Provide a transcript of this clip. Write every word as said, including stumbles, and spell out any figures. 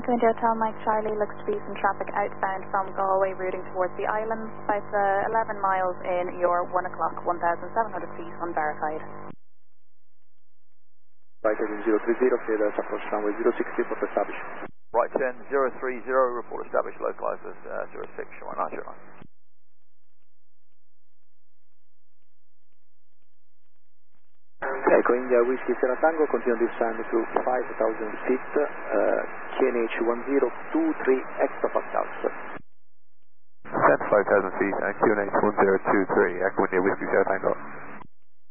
Echo India Hotel Mike Charlie, looks to be some traffic outbound from Galway routing towards the islands, about uh, eleven miles in your one o'clock, one thousand seven hundred feet unverified. Right ten zero three zero, clear the approach runway zero six zero, report established. Right ten zero three zero, report established, localized as uh, zero six, showing nine zero nine. Echo India Whiskey Sierra Tango, continue descend to five thousand feet, uh, K N H one zero two three hectopascals. Descend five thousand feet, and Q N H one zero two three, Echo India Whiskey Sierra Tango.